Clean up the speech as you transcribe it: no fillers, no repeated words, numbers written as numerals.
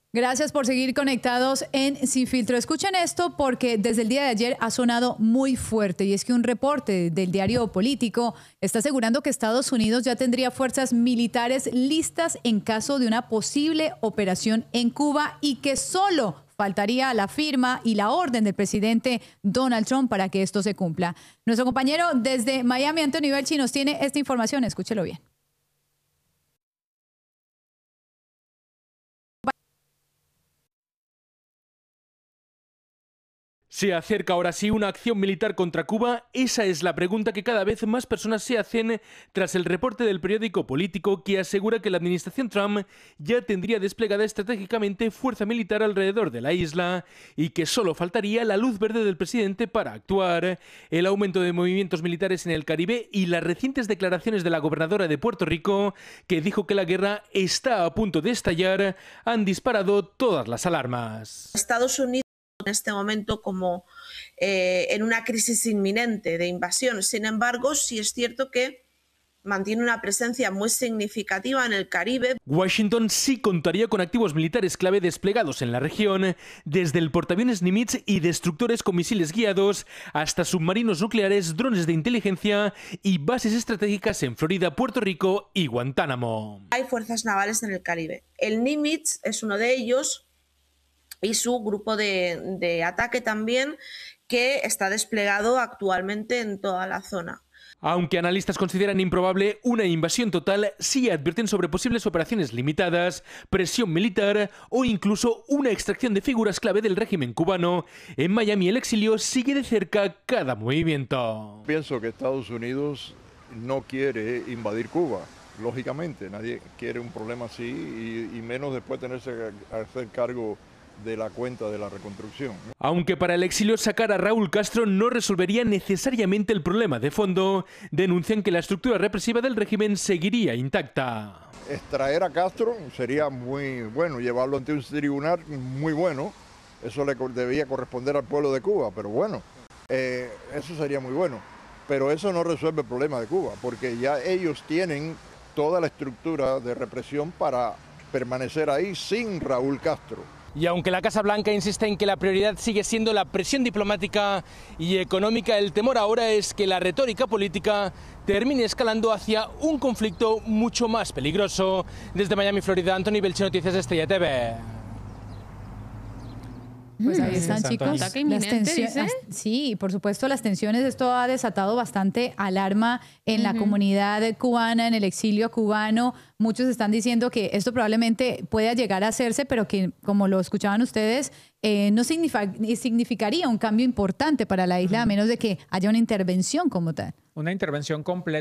Gracias por seguir conectados en Sin Filtro. Escuchen esto porque desde el día de ayer ha sonado muy fuerte, y es que un reporte del diario Político está asegurando que Estados Unidos ya tendría fuerzas militares listas en caso de una posible operación en Cuba y que solo faltaría la firma y la orden del presidente Donald Trump para que esto se cumpla. Nuestro compañero desde Miami, Anthony Belchi, nos tiene esta información. Escúchelo bien. ¿Se acerca ahora sí una acción militar contra Cuba? Esa es la pregunta que cada vez más personas se hacen tras el reporte del periódico Político, que asegura que la administración Trump ya tendría desplegada estratégicamente fuerza militar alrededor de la isla y que solo faltaría la luz verde del presidente para actuar. El aumento de movimientos militares en el Caribe y las recientes declaraciones de la gobernadora de Puerto Rico, que dijo que la guerra está a punto de estallar, han disparado todas las alarmas. Estados Unidos en este momento como en una crisis inminente de invasión. Sin embargo, sí es cierto que mantiene una presencia muy significativa en el Caribe. Washington sí contaría con activos militares clave desplegados en la región, desde el portaaviones Nimitz y destructores con misiles guiados hasta submarinos nucleares, drones de inteligencia y bases estratégicas en Florida, Puerto Rico y Guantánamo. Hay fuerzas navales en el Caribe. El Nimitz es uno de ellos, y su grupo de ataque también, que está desplegado actualmente en toda la zona. Aunque analistas consideran improbable una invasión total, sí advierten sobre posibles operaciones limitadas, presión militar o incluso una extracción de figuras clave del régimen cubano. En Miami el exilio sigue de cerca cada movimiento. Pienso que Estados Unidos no quiere invadir Cuba. Lógicamente, nadie quiere un problema así y menos después tenerse que hacer cargo de la cuenta de la reconstrucción. Aunque para el exilio sacar a Raúl Castro no resolvería necesariamente el problema de fondo, denuncian que la estructura represiva del régimen seguiría intacta. Extraer a Castro sería muy bueno, llevarlo ante un tribunal muy bueno, eso le debía corresponder al pueblo de Cuba, pero bueno, eso sería muy bueno. Pero eso no resuelve el problema de Cuba, porque ya ellos tienen toda la estructura de represión para permanecer ahí sin Raúl Castro. Y aunque la Casa Blanca insiste en que la prioridad sigue siendo la presión diplomática y económica, el temor ahora es que la retórica política termine escalando hacia un conflicto mucho más peligroso. Desde Miami, Florida, Anthony Belchi, Noticias Estrella TV. Pues ahí están, chicos. Sí, por supuesto, las tensiones. Esto ha desatado bastante alarma en la comunidad cubana, en el exilio cubano. Muchos están diciendo que esto probablemente pueda llegar a hacerse, pero que, como lo escuchaban ustedes, no significaría un cambio importante para la isla, a menos de que haya una intervención como tal. Una intervención completa.